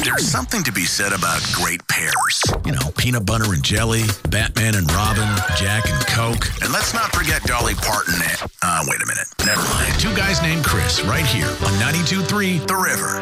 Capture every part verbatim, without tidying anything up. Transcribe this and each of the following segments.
There's something to be said about great pairs. You know, peanut butter and jelly, Batman and Robin, Jack and Coke. And let's not forget Dolly Parton and... Uh, wait a minute. Never mind. Two guys named Chris right here on ninety-two point three The River.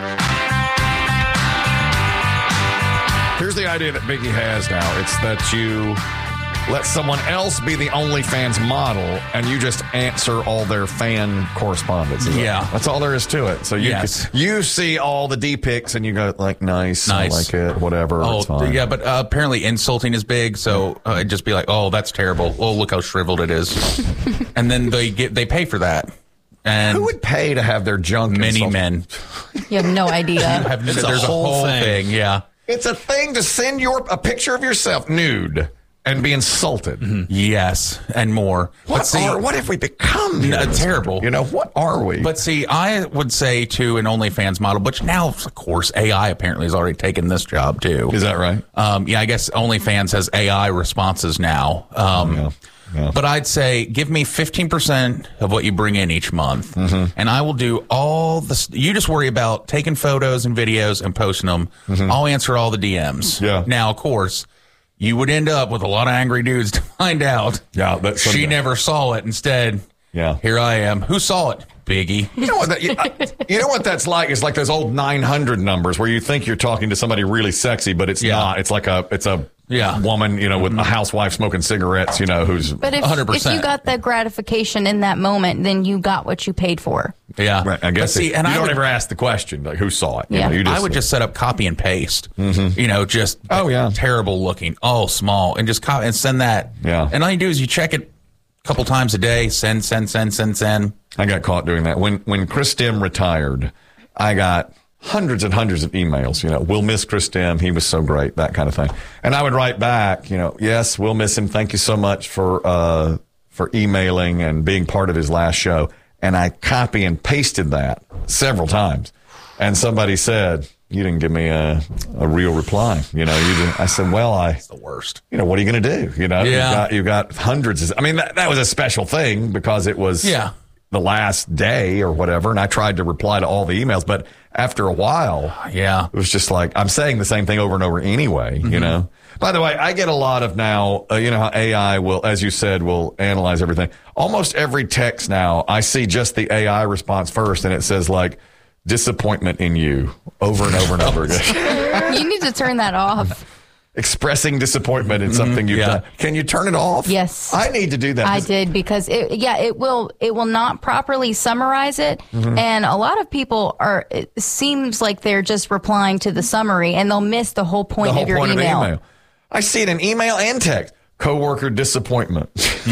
Here's the idea that Biggie has now. It's that you let someone else be the OnlyFans model, and you just answer all their fan correspondence. Yeah. That's all there is to it. So you Yes. you see all the D pics, and you go, like, nice, Nice. I like it, whatever. Oh, it's fine. yeah, but uh, apparently insulting is big, so uh, it'd just be like, oh, that's terrible. Oh, look how shriveled it is. And then they get they pay for that. And Who would pay to have their junk many insulted? men. You have no idea. Have, It's a there's whole thing. Yeah. It's a thing to send your a picture of yourself nude and be insulted. Mm-hmm. Yes, and more. What but see, are, what have we become? here No, in this terrible. country? You know, what are we? But see, I would say to an OnlyFans model, which now, of course, A I apparently has already taken this job too. Is that right? Um, yeah, I guess OnlyFans has A I responses now. Um, Yeah. Yeah. But I'd say give me fifteen percent of what you bring in each month, Mm-hmm. and I will do all the. You just worry about taking photos and videos and posting them. I'll answer all the D Ms. Mm-hmm. Yeah. Now, of course, you would end up with a lot of angry dudes to find out. Yeah, that's she someday. never saw it. Instead, Yeah. here I am. Who saw it? Biggie. You know what? That, you, you know what that's like? It's like those old nine hundred numbers where you think you're talking to somebody really sexy, but it's Yeah. not. It's like a it's a Yeah. woman, you know, with a housewife smoking cigarettes, you know, who's But if, one hundred if percent. you got the gratification in that moment, then you got what you paid for. Yeah, Right, I guess But see, it- and you I don't would, ever ask the question like who saw it. You Yeah. know, you I would just set up copy and paste. You know, just Oh, yeah. terrible looking, oh small, and just copy and send that. Yeah. and all you do is you check it a couple times a day. Send, send, send, send, send. I got caught doing that when when Chris Dim retired. I got hundreds and hundreds of emails. You know, we'll miss Chris Dim. He was so great, that kind of thing. And I would write back, you know, yes, we'll miss him. Thank you so much for uh, for emailing and being part of his last show. And I copy and pasted that several times. And somebody said, you didn't give me a, a real reply. You know, you didn't. I said, well, I, It's the worst. you know, what are you going to do? You know, Yeah. you got, you got hundreds. Of, I mean, that, that was a special thing because it was Yeah. the last day or whatever. And I tried to reply to all the emails, but after a while, Yeah, it was just like, I'm saying the same thing over and over anyway, you know? By the way, I get a lot of now, uh, you know how A I will, as you said, will analyze everything. Almost every text now, I see just the A I response first, and it says like, disappointment in you over and over and over again. You need to turn that off. Expressing disappointment in something you've yeah. done. Can you turn it off? Yes. I need to do that. I did because it, yeah, it will it will not properly summarize it, and a lot of people are. It seems like they're just replying to the summary, and they'll miss the whole point the whole of your point email. of email. I see it in email and text. Coworker disappointment.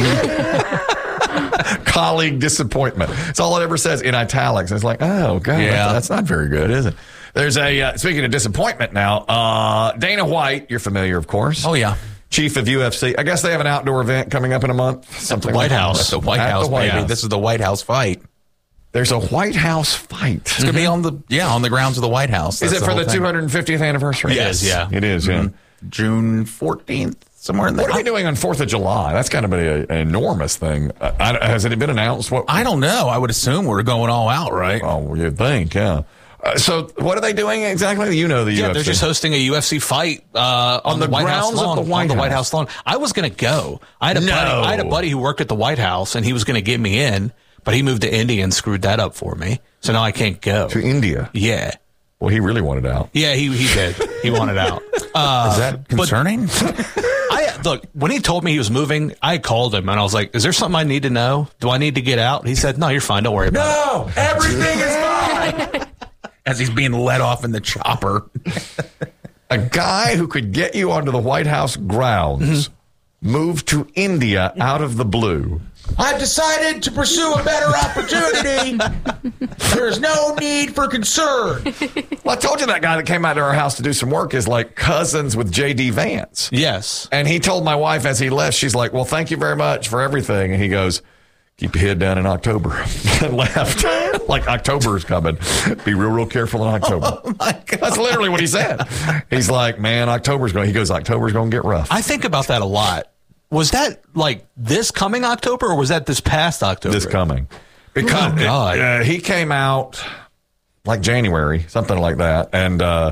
Colleague disappointment. It's all it ever says in italics. It's like, oh, God, Yeah. that's not very good, is it? There's a, uh, speaking of disappointment now, uh, Dana White, you're familiar, of course. Oh yeah, Chief of U F C. I guess they have an outdoor event coming up in a month. Something White like House. that. the White At House, the White baby. House. This is the White House fight. There's a White House fight. It's gonna be on the yeah on the grounds of the White House. Is That's it for whole the thing. two hundred fiftieth anniversary? It is, yeah. It is, yeah. June fourteenth, somewhere in there. What are we doing on fourth of July? That's kind of a, an enormous thing. Uh, I, has it been announced? What? I don't know. I would assume we're going all out, right? Oh, you'd think, yeah. Uh, so what are they doing exactly? You know the Yeah, U F C. they're just hosting a U F C fight uh, on, On the, the White House grounds of lawn. the White on the White House. House lawn. I was going to go. I had a No. buddy. I had a buddy who worked at the White House, and he was going to get me in, but he moved to India and screwed that up for me. So now I can't go. to India. Yeah, Well, he really wanted out. yeah, he he did. He wanted out. Uh, Is that concerning? I look when he told me he was moving. I called him and I was like, "Is there something I need to know? Do I need to get out?" He said, "No, you're fine. Don't worry about it." No, everything is fine. As he's being let off in the chopper. A guy who could get you onto the White House grounds moved to India out of the blue. I've decided to pursue a better opportunity. There's no need for concern. Well, I told you that guy that came out to our house to do some work is like cousins with J D Vance. Yes. And he told my wife as he left, she's like, well, thank you very much for everything. And he goes, keep your head down in October. And left. Like October is coming. Be real, real careful in October. Oh my God. That's literally what he said. He's like, man, October's going, he goes, October's going to get rough. I think about that a lot. Was that like this coming October or was that this past October? This coming. Because Oh, God. uh, he came out like January, something like that. And uh,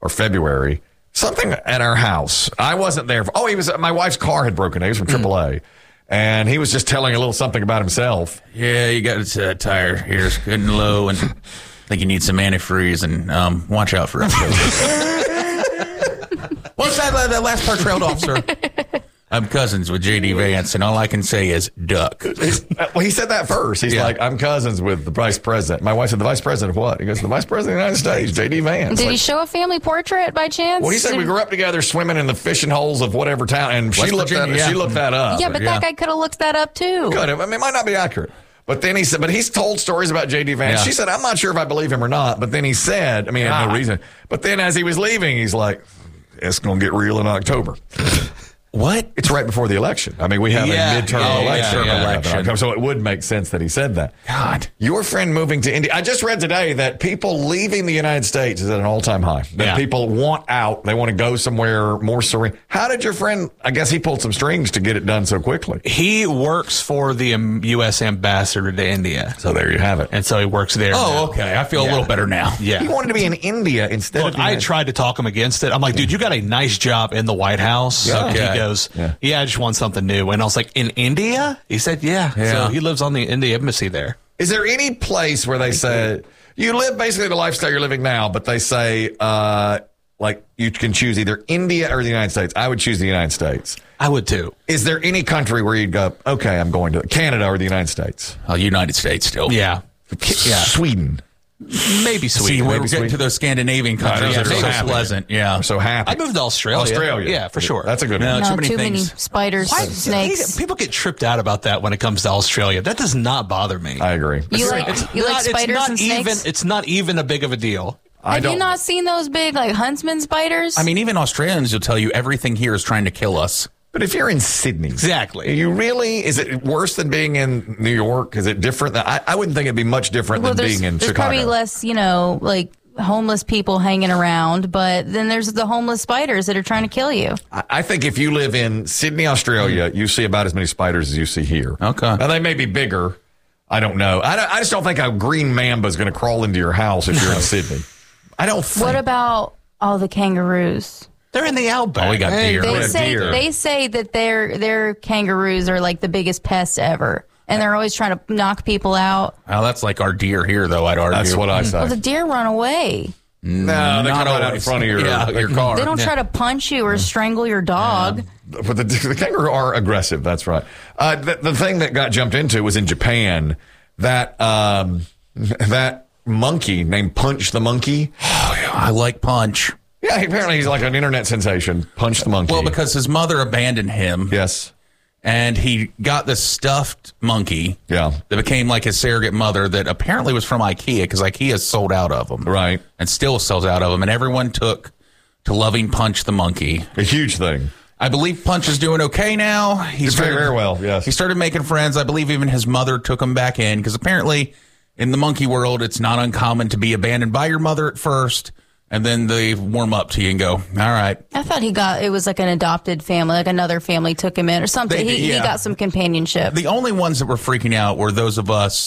or February. Something at our house. I wasn't there. For, oh, he was. My wife's car had broken. He was from triple A, and he was just telling a little something about himself. Yeah, you got a uh, tire here's good and low, and I think you need some antifreeze, and um, watch out for it. What's that? Uh, that last part trailed off, sir. I'm cousins with J D Vance, and all I can say is duck. Well, he said that first. He's Yeah. like, I'm cousins with the vice president. My wife said, the vice president of what? He goes, the vice president of the United States, J D Vance. Did Like, he show a family portrait by chance? well, he said Did- we grew up together swimming in the fishing holes of whatever town, and she West looked, that, Virginia, yeah. she looked that up. Yeah, but Yeah. that guy could have looked that up too. Could have. I mean, it might not be accurate. But then he said, but he's told stories about J D Vance. Yeah. She said, I'm not sure if I believe him or not. But then he said, I mean, God. no reason. But then as he was leaving, he's like, it's going to get real in October. What? It's right before the election. I mean, we have Yeah. a midterm Oh, election. yeah, yeah. election. So it would make sense that he said that. God. Your friend moving to India. I just read today that people leaving the United States is at an all-time high. That Yeah. people want out. They want to go somewhere more serene. How did your friend, I guess he pulled some strings to get it done so quickly. He works for the um, U S ambassador to India. So there you have it. And so he works there. Oh, now. okay. I feel a Yeah. little better now. Yeah. He wanted to be in India instead Look, of the I United- tried to talk him against it. I'm like, dude, you got a nice job in the White House. Yeah. And Okay. he goes, Yeah. yeah. I just want something new. And I was like, in India? He said, yeah. Yeah. So he lives on the in the embassy there. Is there any place where they say you live basically the lifestyle you're living now, but they say uh, like you can choose either India or the United States? I would choose the United States. I would too. Is there any country where you'd go, okay, I'm going to Canada or the United States? Oh, United States still. Yeah. Yeah. Sweden. Maybe See, Sweden. we're Maybe getting Sweden. to those Scandinavian countries Yeah, that are so so happy. pleasant. Yeah. I'm so happy. I'd move to Australia. Australia. Yeah, for sure. That's a good No, one. No, too many too many things. spiders, Why- snakes. People get tripped out about that when it comes to Australia. That does not bother me. I agree. You like you like Not- spiders it's not and even, snakes? It's not even a big of a deal. I Have you don't- not seen those big like huntsman spiders? I mean, even Australians will tell you everything here is trying to kill us. But if you're in Sydney, Exactly. you really, is it worse than being in New York? Is it different? I, I wouldn't think it'd be much different well, than there's, being in there's Chicago. probably less, you know, like homeless people hanging around, but then there's the homeless spiders that are trying to kill you. I, I think if you live in Sydney, Australia, you see about as many spiders as you see here. Okay. Now they may be bigger. I don't know. I, don't, I just don't think a green mamba is going to crawl into your house if you're in Sydney. I don't think. What about all the kangaroos? They're in the outback. Oh, we got deer. They What a say deer. they say that their their kangaroos are like the biggest pests ever, and they're always trying to knock people out. Well, that's like our deer here, though, I'd argue. That's what I say. Well, the deer run away. no, they Not come right out in always. front of your, yeah, your car. They don't try to punch you or strangle your dog. But the, the kangaroo are aggressive. That's right. Uh, the, the thing that got jumped into was in Japan. That um, that monkey named Punch the Monkey. Oh, yeah, I like Punch. Yeah, apparently he's like an internet sensation. Punch the Monkey. Well, because his mother abandoned him. yes, And he got this stuffed monkey. Yeah. That became like his surrogate mother that apparently was from IKEA because IKEA sold out of them. right. And still sells out of them. And everyone took to loving Punch the monkey. A huge thing. I believe Punch is doing okay now. He He's very, very well. Yes. He started making friends. I believe even his mother took him back in because apparently in the monkey world, it's not uncommon to be abandoned by your mother at first. And then they warm up to you and go, all right. I thought he got it was like an adopted family, like another family took him in or something. They he, did, yeah. he got some companionship. The only ones that were freaking out were those of us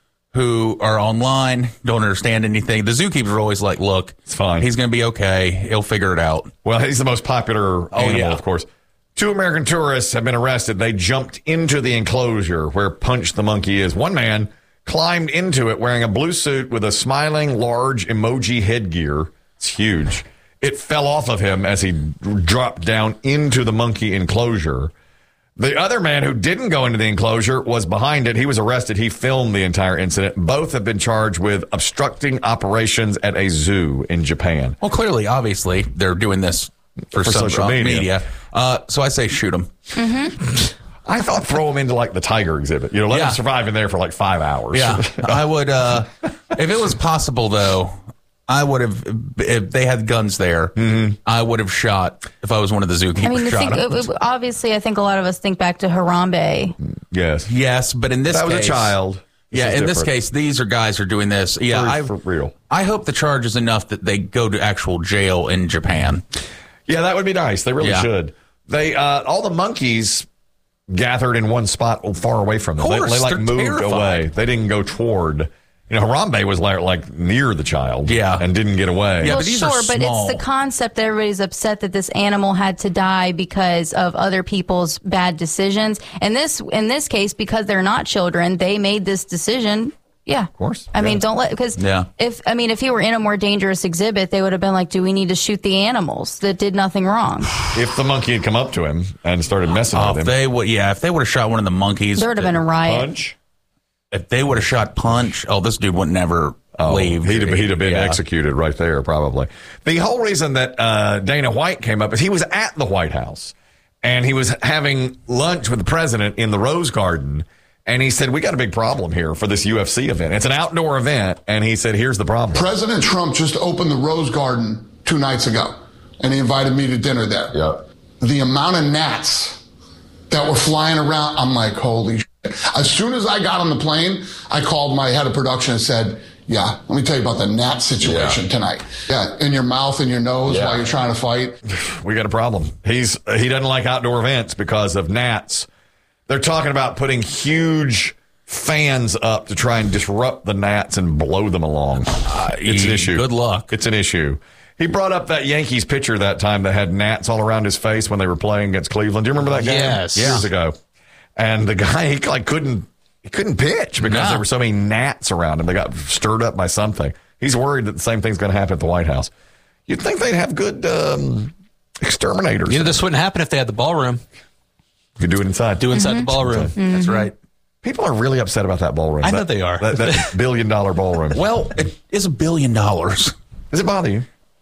who are online, don't understand anything. The zookeepers are always like, look, It's fine. He's going to be okay. He'll figure it out. Well, he's the most popular animal, yeah. of course. Two American tourists have been arrested. They jumped into the enclosure where Punch the Monkey is. One man climbed into it wearing a blue suit with a smiling, large emoji headgear. It's huge. It fell off of him as he dropped down into the monkey enclosure. The other man who didn't go into the enclosure was behind it. He was arrested. He filmed the entire incident. Both have been charged with obstructing operations at a zoo in Japan. Well, clearly, obviously, they're doing this for, For some, social uh, media. Uh, so I say shoot them. I thought throw him into like the tiger exhibit. You know, let Yeah. him survive in there for like five hours. Yeah, I would. Uh, if it was possible, though, I would have. If they had guns there, Mm-hmm. I would have shot. If I was one of the zookeepers, I mean, the shot thing, him. it- it- obviously, I think a lot of us think back to Harambe. Yes. Yes, but in this That was case, a child. This Yeah, is in this different. case, these are guys are doing this. Yeah, For- I for real. I hope the charge is enough that they go to actual jail in Japan. Yeah, that would be nice. They really Yeah. should. They uh, all the monkeys gathered in one spot far away from them. Of course, they, they like they're moved terrified. away. They didn't go toward You know, Harambe was like, like near the child, Yeah. and didn't get away. Yeah, well, but these are sure, but small. it's the concept that everybody's upset that this animal had to die because of other people's bad decisions. And this, in this case, because they're not children, they made this decision. Yeah, of course. I Yeah. mean, don't let because Yeah. if I mean, if he were in a more dangerous exhibit, they would have been like, "Do we need to shoot the animals that did nothing wrong?" If the monkey had come up to him and started messing Oh, with if him, they would, yeah, if they would have shot one of the monkeys, There would have been a riot. punch. if they would have shot Punch, oh, this dude would never Oh, leave. he'd have, he'd have been Yeah. executed right there, probably. The whole reason that uh, Dana White came up is he was at the White House, and he was having lunch with the president in the Rose Garden, and he said, we got a big problem here for this U F C event. It's an outdoor event, and he said, here's the problem. President Trump just opened the Rose Garden two nights ago, and he invited me to dinner there. Yep. The amount of gnats that were flying around, I'm like, holy shit. As soon as I got on the plane, I called my head of production and said, yeah, let me tell you about the gnat situation Yeah. tonight. Yeah, in your mouth, in your nose Yeah. while you're trying to fight. We got a problem. He's He doesn't like outdoor events because of gnats. They're talking about putting huge fans up to try and disrupt the gnats and blow them along. It's an issue. Good luck. It's an issue. He brought up that Yankees pitcher that time that had gnats all around his face when they were playing against Cleveland. Do you remember that game? Yes. Years ago. And the guy, he like couldn't, he couldn't pitch because No. there were so many gnats around him. They got stirred up by something. He's worried that the same thing's going to happen at the White House. You'd think they'd have good um, exterminators. You know, this wouldn't happen if they had the ballroom. You could do it inside. Do inside the ballroom. That's right. People are really upset about that ballroom. I know That- they are. That, that billion dollar ballroom. Well, it is a billion dollars. Does it bother you?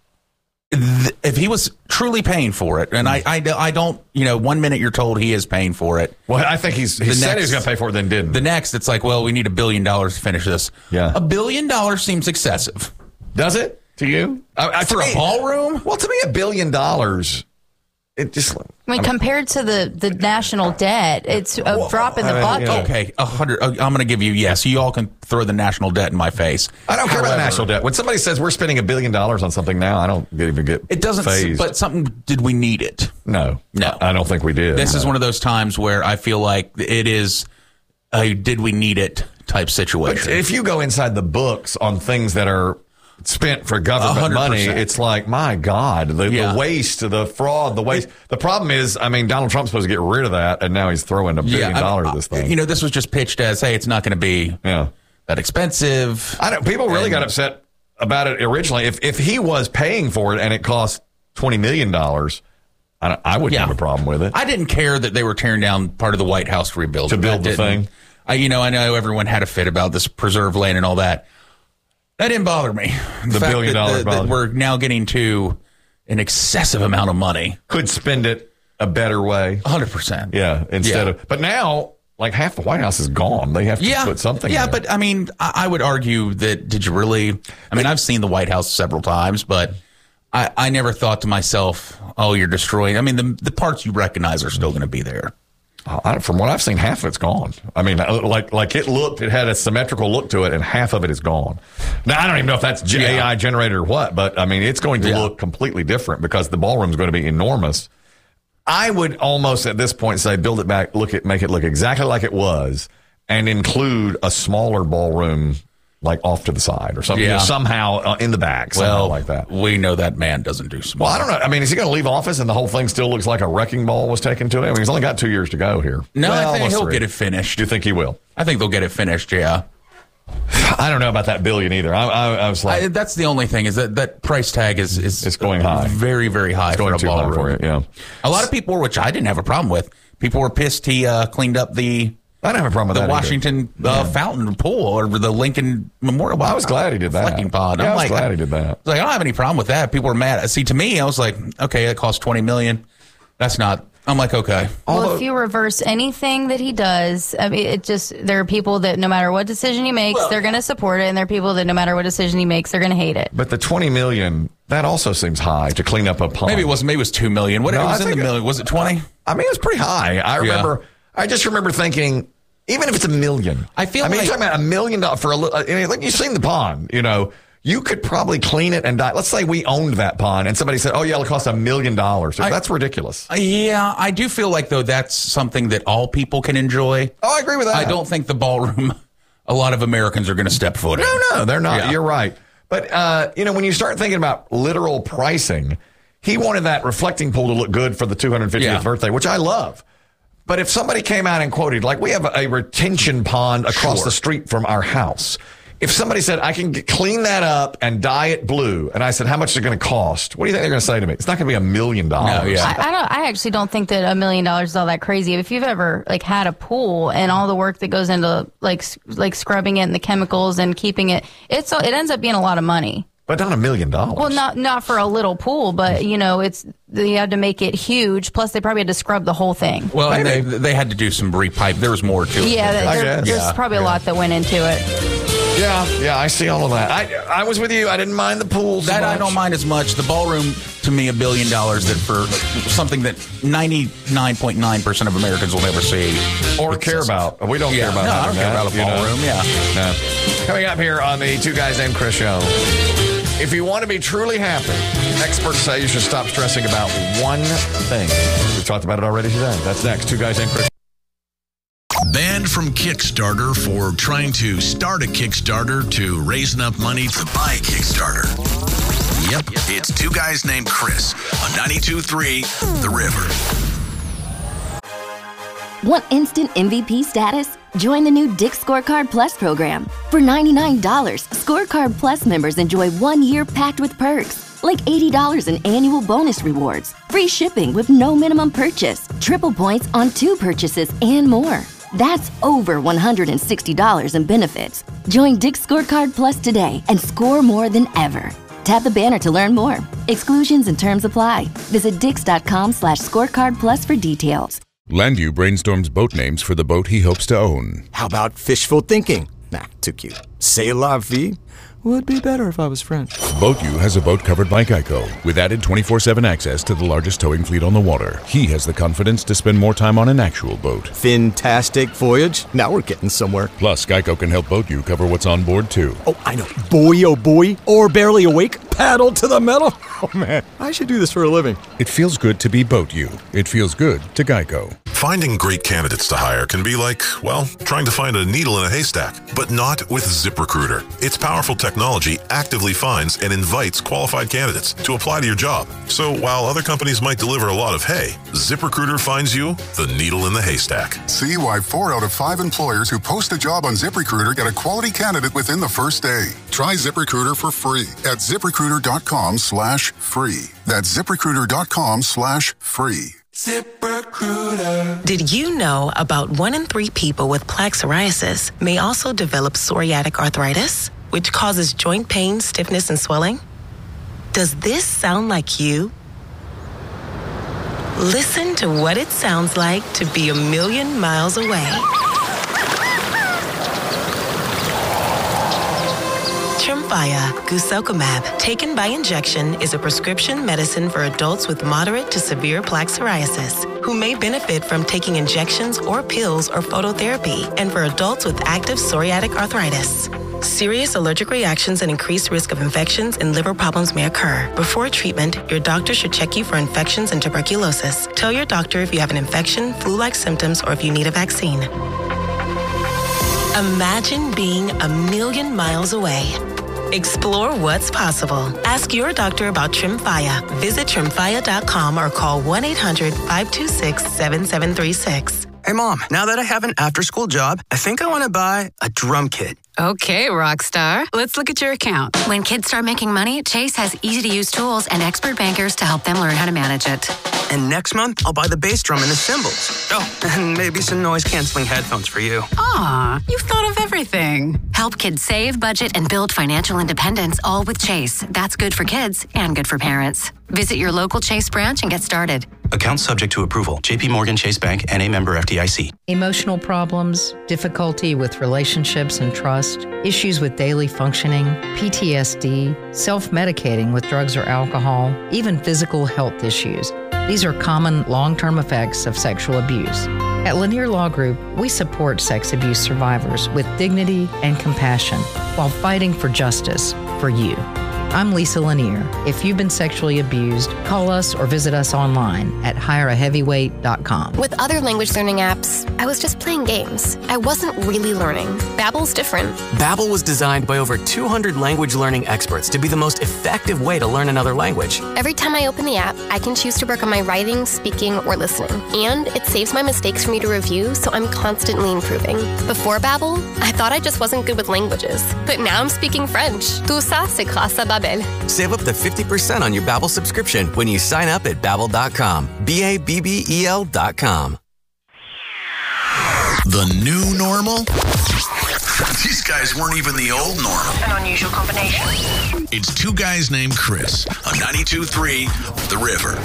Th- If he was truly paying for it, and I, I, I don't, you know, one minute you're told he is paying for it. Well, I think he's he The said next- he was going to pay for it, then didn't. The next, it's like, well, we need a billion dollars to finish this. Yeah. A billion dollars seems excessive. Does it to you? I, I, For to a me- ballroom? Well, to me, a billion dollars, it just. I mean, compared to the, the national debt, it's a drop in the I mean, bucket. yeah. Okay, a hundred. uh, I'm going to give you yes. You all can throw the national debt in my face. I don't care about However, national debt. When somebody says we're spending a billion dollars on something now, I don't even get. It doesn't. phased. But something. Did we need it? no, No. I don't think we did. This is No. one of those times where I feel like it is a did we need it type But situation. if you go inside the books on things that are spent for A government hundred money, percent. it's like, my God, the, Yeah. the waste, the fraud, the waste. The problem is, I mean, Donald Trump's supposed to get rid of that, and now he's throwing a billion I- dollars I- at this thing. You know, this was just pitched as, hey, it's not going to be yeah. that expensive. I don't, people really And- got upset about it originally. If if he was paying for it and it cost twenty million dollars, I, don't- I wouldn't Yeah. have a problem with it. I didn't care that they were tearing down part of the White House to rebuild To it. build I the didn't. thing? I, you know, I know everyone had a fit about this preserve land and all that. That didn't bother me. The fact billion that- dollars that- that bothered. we're now getting to an excessive amount of money. Could spend it a better way. one hundred percent. Yeah, instead Yeah. of. But now, like half the White House is gone. They have to Yeah, put something. Yeah, there. but I mean, I, I would argue that did you really? I mean, I've seen the White House several times, but I, I never thought to myself, "Oh, you're destroying." I mean, the the parts you recognize are still going to be there. I, from what I've seen, half of it's gone. I mean, like like it looked, it had a symmetrical look to it, and half of it is gone. Now I don't even know if that's A I generated or what, but I mean, it's going to Yeah. look completely different because the ballroom is going to be enormous. I would almost at this point say build it back, look at make it look exactly like it was, and include a smaller ballroom like off to the side or something, you know, Yeah. somehow uh, in the back, somehow Well, like that. we know that man doesn't do small. Well, I don't know. I mean, is he going to leave office and the whole thing still looks like a wrecking ball was taken to him? I mean, he's only got two years to go here. No, Well, I think almost he'll three. get it finished. Do you think he will? I think they'll get it finished. Yeah, I don't know about that billion either. I, I, I was like, I, that's the only thing is that that price tag is is It's going high. very very high it's going for a too high ballroom. for you. Yeah, A lot of people, which I didn't have a problem with, people were pissed he uh, cleaned up the I don't have a problem with the that either. Washington uh, fountain pool or the Lincoln Memorial. I was glad he did that. Reflecting pond. Yeah, I'm I was like, glad he did that. I was like, I don't have any problem with that. People were mad. See, to me, I was like, okay, it cost twenty million. That's not. I'm like, okay. Well, Although- if you reverse anything that he does, I mean, it just there are people that no matter what decision he makes, they're going to support it, and there are people that no matter what decision he makes, they're going to hate it. But the twenty million that also seems high to clean up a pond. Maybe it was maybe it was two million. What No, it I was in the think it- million? Was it twenty? I mean, it was pretty high. I remember. I just remember thinking, even if it's a million, I feel I mean, like- you're talking about a million dollars for a little. I mean, like you've seen the pond, you know. You could probably clean it and die. Let's say we owned that pond and somebody said, oh, yeah, it'll cost a million dollars. That's ridiculous. Uh, Yeah, I do feel like though that's something that all people can enjoy. Oh, I agree with that. I don't think the ballroom a lot of Americans are going to step foot in. No, no, they're not. Yeah. You're right. But, uh, you know, when you start thinking about literal pricing, he wanted that reflecting pool to look good for the two hundred fiftieth Yeah. birthday, which I love. But if somebody came out and quoted, like we have a retention pond across Sure. the street from our house. If somebody said, I can get, clean that up and dye it blue, and I said, how much is it going to cost? What do you think they're going to say to me? It's not going to be a million dollars. No, yeah. I, I don't. I actually don't think that a million dollars is all that crazy. If you've ever like had a pool and all the work that goes into like s- like scrubbing it and the chemicals and keeping it, it's it ends up being a lot of money. But not a million dollars. Well, not not for a little pool, but you know, it's they had to make it huge. Plus, they probably had to scrub the whole thing. Well, and they, Maybe. they had to do some repipe. There was more to it. Yeah, I there, guess. there's Yeah, probably a yeah. lot that went into it. Yeah, yeah, I see all of that. I I was with you. I didn't mind the pool so That I much. don't mind as much. The ballroom, to me, a billion dollars that for something that ninety-nine point nine percent of Americans will never see. Or care about. We don't Yeah. care about No, I having don't care that, about a you know. ballroom, yeah. No. Coming up here on the Two Guys Named Chris show. If you want to be truly happy, experts say you should stop stressing about one thing. We've talked about it already today. That's next. Two Guys Named Chris. Banned from Kickstarter for trying to start a Kickstarter to raise enough money to buy a Kickstarter. Yep, it's Two Guys Named Chris on ninety-two point three The River. Want instant M V P status? Join the new Dick's Scorecard Plus program. For ninety-nine dollars, Scorecard Plus members enjoy one year packed with perks, like eighty dollars in annual bonus rewards, free shipping with no minimum purchase, triple points on two purchases, and more. That's over one hundred sixty dollars in benefits. Join Dick's Scorecard Plus today and score more than ever. Tap the banner to learn more. Exclusions and terms apply. Visit dix.com slash scorecard plus for details. Landu brainstorms boat names for the boat he hopes to own. How about fishful thinking? Nah, too cute. C'est la vie? Would be better if I was French. BoatU has a boat covered by Geico with added twenty-four seven access to the largest towing fleet on the water. He has the confidence to spend more time on an actual boat. Fantastic voyage. Now we're getting somewhere. Plus, Geico can help BoatU cover what's on board, too. Oh, I know. Boy, oh boy. Or barely awake. Paddle to the metal. Oh, man. I should do this for a living. It feels good to be BoatU. It feels good to Geico. Finding great candidates to hire can be like, well, trying to find a needle in a haystack, but not with ZipRecruiter. Its powerful technology actively finds and invites qualified candidates to apply to your job. So while other companies might deliver a lot of hay, ZipRecruiter finds you the needle in the haystack. See why four out of five employers who post a job on ZipRecruiter get a quality candidate within the first day. Try ZipRecruiter for free at ZipRecruiter.com slash free. That's ZipRecruiter.com slash free. ZipRecruiter. Did you know about one in three people with plaque psoriasis may also develop psoriatic arthritis, which causes joint pain, stiffness, and swelling? Does this sound like you? Listen to what it sounds like to be a million miles away. Tremfya guselkumab, taken by injection, is a prescription medicine for adults with moderate to severe plaque psoriasis who may benefit from taking injections or pills or phototherapy, and for adults with active psoriatic arthritis. Serious allergic reactions and increased risk of infections and liver problems may occur. Before treatment, your doctor should check you for infections and tuberculosis. Tell your doctor if you have an infection, flu-like symptoms, or if you need a vaccine. Imagine being a million miles away. Explore what's possible. Ask your doctor about Tremfya. Visit Tremfya dot com or call one eight hundred five two six seven seven three six. Hey, Mom, now that I have an after-school job, I think I want to buy a drum kit. Okay, Rockstar. Let's look at your account. When kids start making money, Chase has easy-to-use tools and expert bankers to help them learn how to manage it. And next month, I'll buy the bass drum and the cymbals. Oh, and maybe some noise-canceling headphones for you. Aw, you've thought of everything. Help kids save, budget, and build financial independence, all with Chase. That's good for kids and good for parents. Visit your local Chase branch and get started. Account subject to approval. J P Morgan Chase Bank, N A member F D I C. Emotional problems, difficulty with relationships and trust, issues with daily functioning, P T S D, self-medicating with drugs or alcohol, even physical health issues. These are common long-term effects of sexual abuse. At Lanier Law Group, we support sex abuse survivors with dignity and compassion while fighting for justice for you. I'm Lisa Lanier. If you've been sexually abused, call us or visit us online at hire a heavyweight dot com. With other language learning apps, I was just playing games. I wasn't really learning. Babbel's different. Babbel was designed by over two hundred language learning experts to be the most effective way to learn another language. Every time I open the app, I can choose to work on my writing, speaking, or listening. And it saves my mistakes for me to review, so I'm constantly improving. Before Babbel, I thought I just wasn't good with languages. But now I'm speaking French. Tout ça, c'est grâce à Babbel. Save up to fifty percent on your Babbel subscription when you sign up at babbel dot com. B A B B E L dot com. The new normal? These guys weren't even the old normal. An unusual combination. It's two guys named Chris on ninety-two point three The River.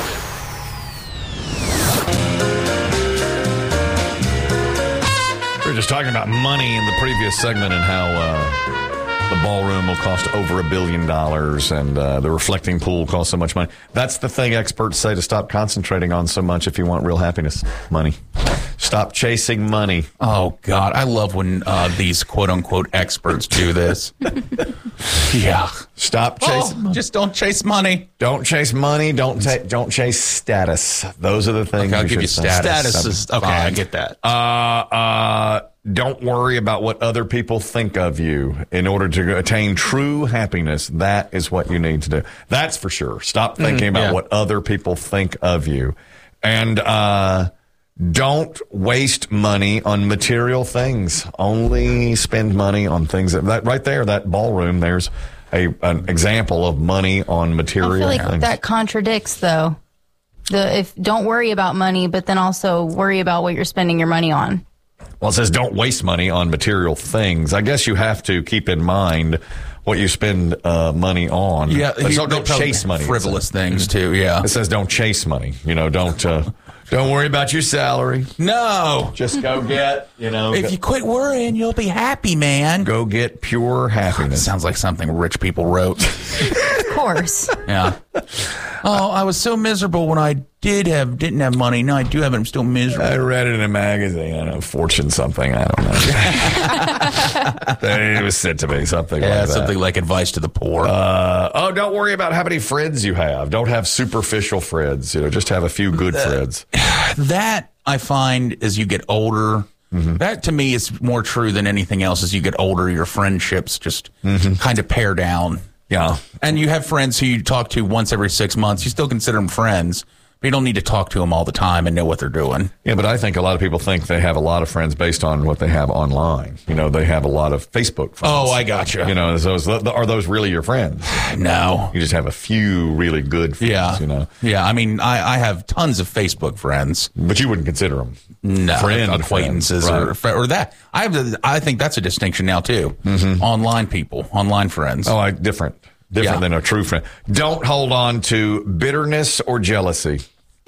We were just talking about money in the previous segment and how uh, the ballroom will cost over a billion dollars and uh, the reflecting pool costs so much money. That's the thing experts say to stop concentrating on so much if you want real happiness. Money. Stop chasing money. Oh, God. I love when uh, these quote-unquote experts do this. Yeah. Stop chasing oh, Just don't chase money. Don't chase money. Don't ta- don't chase status. Those are the things. Okay, I'll you give you say. status. Status is okay. Fine. I get that. Uh, uh, don't worry about what other people think of you. In order to attain true happiness, that is what you need to do. That's for sure. Stop thinking Mm-hmm, about yeah. what other people think of you. And uh, don't waste money on material things. Only spend money on things that, that right there, that ballroom, there's a an example of money on material I feel like things. that contradicts, though. The if don't worry about money, but then also worry about what you're spending your money on. Well, it says don't waste money on material things. I guess you have to keep in mind what you spend uh, money on. Yeah, But you- don't, don't probably chase money. frivolous things, too, yeah. It says don't chase money. You know, don't uh, don't worry about your salary. No. Just go get, you know. If go, you quit worrying, you'll be happy, man. go get pure happiness. Sounds like something rich people wrote. Of course. Yeah. Oh, I was so miserable when I did have didn't have money. Now I do have it. I'm still miserable. I read it in a magazine. I don't know, Fortune something. I don't know. It was sent to me, something Yeah, like that. something like advice to the poor. Uh, oh, don't worry about how many friends you have. Don't have superficial friends. You know, just have a few good friends. That I find as you get older, Mm-hmm. that to me is more true than anything else. As you get older, your friendships just Mm-hmm. kind of pare down. Yeah. And you have friends who you talk to once every six months. You still consider them friends, but you don't need to talk to them all the time and know what they're doing. Yeah, but I think a lot of people think they have a lot of friends based on what they have online. You know, they have a lot of Facebook friends. Oh, I gotcha. You know, is those, are those really your friends? No. You just have a few really good friends, Yeah. you know. Yeah, I mean, I, I have tons of Facebook friends. But you wouldn't consider them No, friend acquaintances friends, right. or, or that. I have. The, I think that's a distinction now too. Online people, online friends. Oh, I, different. Different Yeah. than a true friend. Don't hold on to bitterness or jealousy.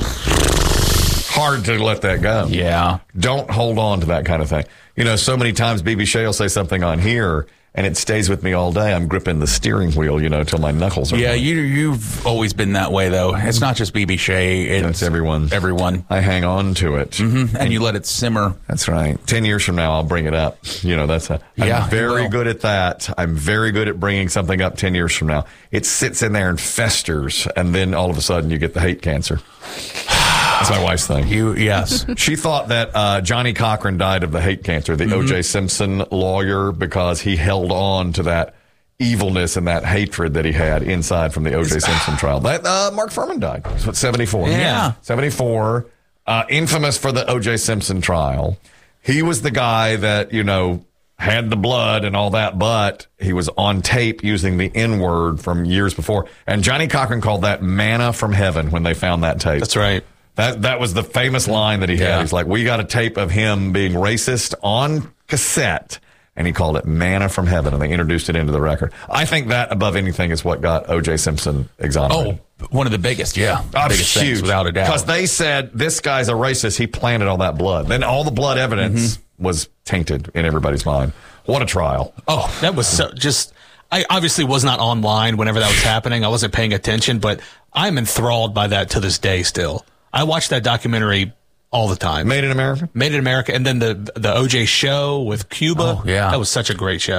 Hard to let that go. Yeah. Don't hold on to that kind of thing. You know, so many times B B Shea will say something on here and it stays with me all day. I'm gripping the steering wheel, you know, till my knuckles are. Yeah, bloody. you you've always been that way though. It's not just B B Shea. It's That's everyone. Everyone. I hang on to it. Mm-hmm. And you let it simmer. That's right. Ten years from now, I'll bring it up. You know, that's a, I'm Yeah, you very will. good at that. I'm very good at bringing something up ten years from now. It sits in there and festers, and then all of a sudden you get the hate cancer. That's my wife's thing. You yes. She thought that uh, Johnny Cochran died of the hate cancer, the O J Simpson lawyer, because he held on to that evilness and that hatred that he had inside from the O J Simpson trial. That uh, Mark Furman died. What, seventy-four? Yeah. seventy-four. Uh, infamous for the O J Simpson trial. He was the guy that, you know, had the blood and all that, but he was on tape using the N-word from years before. And Johnny Cochran called that manna from heaven when they found that tape. That's right. That that was the famous line that he had. Yeah. He's like, we got a tape of him being racist on cassette, and he called it manna from heaven, and they introduced it into the record. I think that, above anything, is what got O J Simpson exonerated. Oh, one of the biggest, yeah. Uh, biggest huge, things, without a doubt. Because they said, this guy's a racist. He planted all that blood. Then all the blood evidence Mm-hmm. was tainted in everybody's mind. What a trial. Oh, that was so just. I obviously was not online whenever that was happening. I wasn't paying attention, but I'm enthralled by that to this day still. I watch that documentary all the time. Made in America? Made in America. And then the the O J show with Cuba. Oh, yeah. That was such a great show.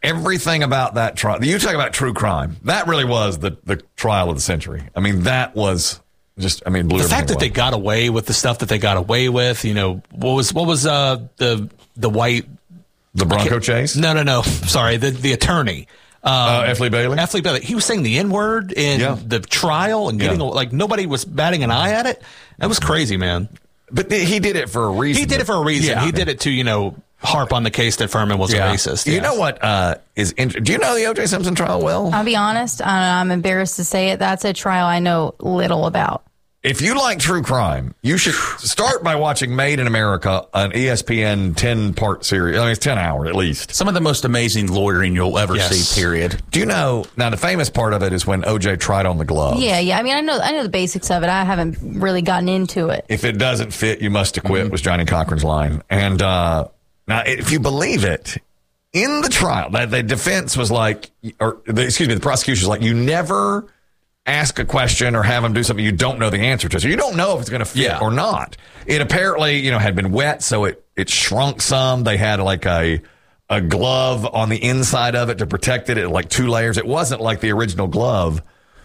everything about that trial. You talk about true crime. That really was the, the trial of the century. I mean, that was just, I mean, blew the fact that away. they got away with the stuff that they got away with, you know, what was, what was, uh, the, the white, the Bronco chase? No, no, no. Sorry. The, the attorney. Um, uh, F. Lee Bailey? F. Lee Bailey. He was saying the N word in Yeah. the trial and getting, Yeah. like, nobody was batting an eye at it. That was crazy, man. But he did it for a reason. He did it for a reason. Yeah. He did it to, you know, harp on the case that Furman was Yeah. a racist. You yes. know what uh, is int- do you know the O J Simpson trial well? I'll be honest, I- I'm embarrassed to say it. That's a trial I know little about. If you like true crime, you should start by watching Made in America, an E S P N ten-part series. I mean, it's ten hours at least. Some of the most amazing lawyering you'll ever Yes. see, period. Do you know, now the famous part of it is when O J tried on the glove. Yeah, yeah. I mean, I know, I know the basics of it. I haven't really gotten into it. If it doesn't fit, you must acquit, Mm-hmm. was Johnny Cochran's line. And uh, now, if you believe it, in the trial, that the defense was like, or the, excuse me, the prosecution was like, you never ask a question or have them do something you don't know the answer to. So you don't know if it's going to fit Yeah. or not. It apparently, you know, had been wet, so it, it shrunk some. They had like a a glove on the inside of it to protect it. It had like two layers. It wasn't like the original glove.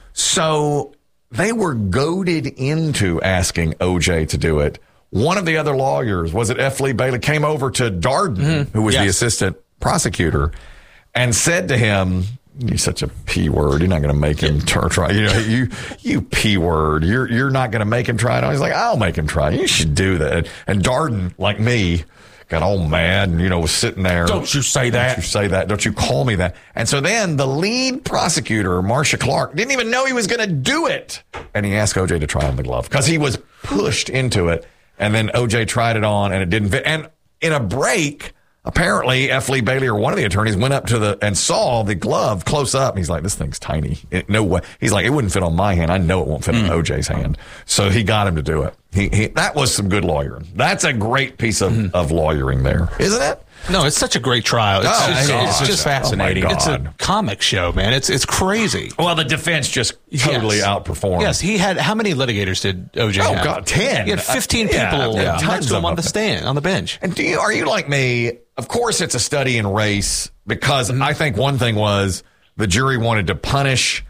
So they were goaded into asking O J to do it. One of the other lawyers, was it F. Lee Bailey, came over to Darden, Mm-hmm. who was the Yes. assistant prosecutor, and said to him, "You're such a P word. You're not going to make him tur- try. You know, you you P word. You're you're not going to make him try it." He's like, "I'll make him try. You should do that." And Darden, like me, got all mad and, you know, was sitting there. Don't you say that. Don't you say that. Don't you call me that. And so then the lead prosecutor, Marcia Clark, didn't even know he was going to do it. And he asked O J to try on the glove because he was pushed into it. And then O J tried it on and it didn't fit. And in a break, apparently F. Lee Bailey or one of the attorneys went up to the and saw the glove close up. He's like, this thing's tiny. It, no way. He's like, it wouldn't fit on my hand. I know it won't fit Mm. on O J's hand. So he got him to do it. He, he that was some good lawyering. That's a great piece of, Mm-hmm. of lawyering there, isn't it? No, it's such a great trial. It's, Oh, just, God. it's just fascinating. Oh my It's God. a It's a comic show, man. It's it's crazy. Well, the defense just totally Yes. outperformed. Yes, he had how many litigators did O J Oh, have? God, ten. He had fifteen Uh, yeah, people yeah, next tons to him of on the them. stand, on the bench. And do you are you like me? Of course, it's a study in race because Mm-hmm. I think one thing was the jury wanted to punish